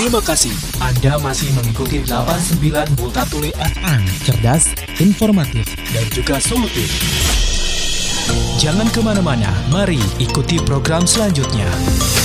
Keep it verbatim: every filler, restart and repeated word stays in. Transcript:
Terima kasih Anda masih mengikuti delapan puluh sembilan Multatuli F M. Cerdas, informatif, dan juga solutif. Jangan kemana-mana, mari ikuti program selanjutnya.